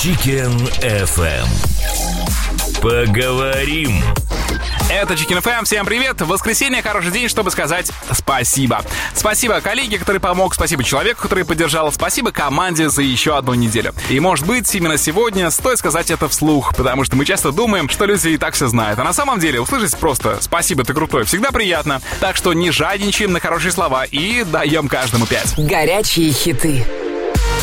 Chicken FM. Поговорим. Это Chicken FM. Всем привет. Воскресенье, хороший день, чтобы сказать спасибо. Спасибо коллеге, который помог. Спасибо человеку, который поддержал. Спасибо команде за еще одну неделю. И может быть, именно сегодня стоит сказать это вслух, потому что мы часто думаем, что люди и так все знают. А на самом деле услышать просто «спасибо, ты крутой» всегда приятно. Так что не жадничаем на хорошие слова и даем каждому 5. Горячие хиты.